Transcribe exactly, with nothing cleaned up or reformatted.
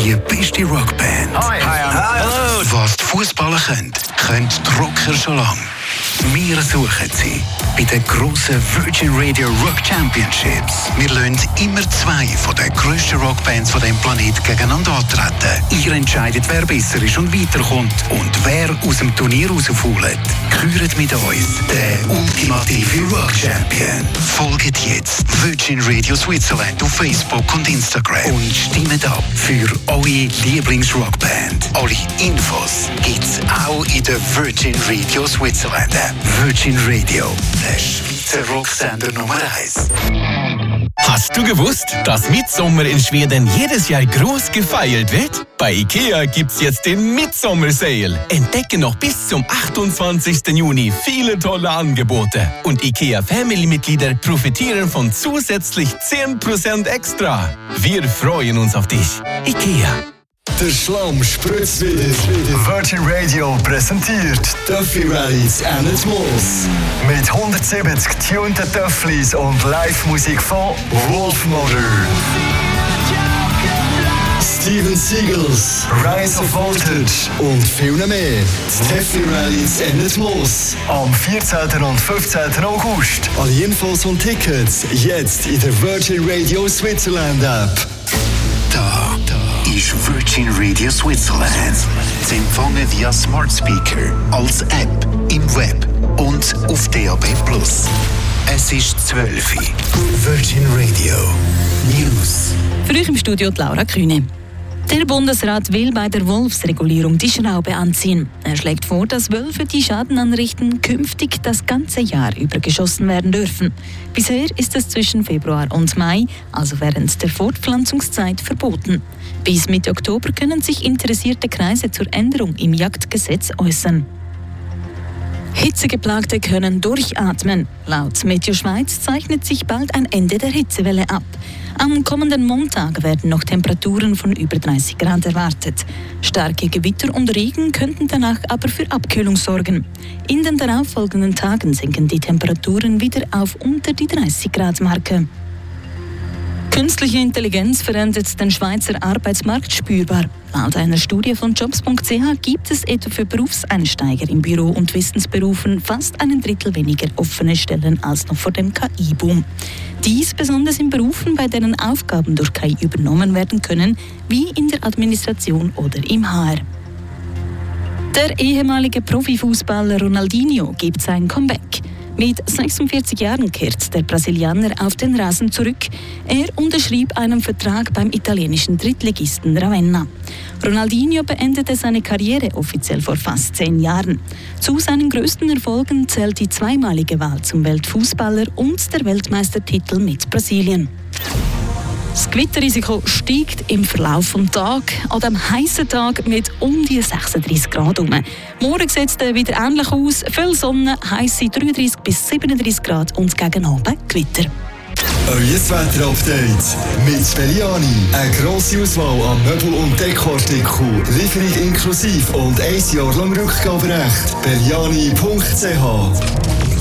Die beste Rockband. Hi, hi, hallo. Was die Fußballer können, können die Rocker schon lange. Wir suchen sie bei den grossen Virgin Radio Rock Championships. Wir lassen immer zwei von den grössten Rockbands von diesem Planeten gegeneinander antreten. Ihr entscheidet, wer besser ist und weiterkommt und wer aus dem Turnier rausfällt. Küret mit uns den ultimativen Rock Champion. Folgt jetzt Virgin Radio Switzerland auf Facebook und Instagram und stimmt ab für eure Lieblingsrockband. Alle Infos gibt's auch in der Virgin Radio Switzerland App. Virgin Radio, der Schweizer Rocksender Nummer eins. Hast du gewusst, dass Mitsommer in Schweden jedes Jahr groß gefeiert wird? Bei IKEA gibt's jetzt den Midsommer-Sale. Entdecke noch bis zum achtundzwanzigsten Juni viele tolle Angebote. Und IKEA Family-Mitglieder profitieren von zusätzlich zehn Prozent extra. Wir freuen uns auf dich. IKEA. Der Schlamm spritzt wieder. Virgin Radio präsentiert Duffy Rallies and Moss. Mit hundertsiebzig tunten Dufflis und Live-Musik von Wolfmother, Steven Seagulls, Rise of Voltage und viel mehr. Duffy Rallies and Moss. Am vierzehnten und fünfzehnten August. Alle Infos und Tickets jetzt in der Virgin Radio Switzerland App. Da, da ist Virgin Radio Switzerland. Zu empfangen via Smart Speaker, als App, im Web und auf D A B plus. Es ist zwölf Uhr. Virgin Radio News. Für euch im Studio die Laura Kühne. Der Bundesrat will bei der Wolfsregulierung die Schraube anziehen. Er schlägt vor, dass Wölfe, die Schaden anrichten, künftig das ganze Jahr über geschossen werden dürfen. Bisher ist es zwischen Februar und Mai, also während der Fortpflanzungszeit, verboten. Bis Mitte Oktober können sich interessierte Kreise zur Änderung im Jagdgesetz äußern. Hitzegeplagte können durchatmen. Laut Meteo Schweiz zeichnet sich bald ein Ende der Hitzewelle ab. Am kommenden Montag werden noch Temperaturen von über dreißig Grad erwartet. Starke Gewitter und Regen könnten danach aber für Abkühlung sorgen. In den darauffolgenden Tagen sinken die Temperaturen wieder auf unter die dreißig Grad Marke. Künstliche Intelligenz verändert den Schweizer Arbeitsmarkt spürbar. Laut einer Studie von jobs punkt c h gibt es etwa für Berufseinsteiger in Büro- und Wissensberufen fast einen Drittel weniger offene Stellen als noch vor dem K I-Boom. Dies besonders in Berufen, bei denen Aufgaben durch K I übernommen werden können, wie in der Administration oder im H R. Der ehemalige Profifußballer Ronaldinho gibt sein Comeback. Mit sechsundvierzig Jahren kehrt der Brasilianer auf den Rasen zurück. Er unterschrieb einen Vertrag beim italienischen Drittligisten Ravenna. Ronaldinho beendete seine Karriere offiziell vor fast zehn Jahren. Zu seinen größten Erfolgen zählt die zweimalige Wahl zum Weltfußballer und der Weltmeistertitel mit Brasilien. Das Gewitterrisiko steigt im Verlauf des Tages, an diesem heißen Tag mit um die sechsunddreißig Grad herum. Morgen sieht es wieder ähnlich aus, viel Sonne, heisse dreiunddreißig bis siebenunddreißig Grad und gegen Abend Gewitter. Euer Wetter-Update mit Belliani. Eine grosse Auswahl an Möbel- und Dekoartikeln, Lieferung inklusive und ein Jahr lang Rückgaberecht. belliani punkt c h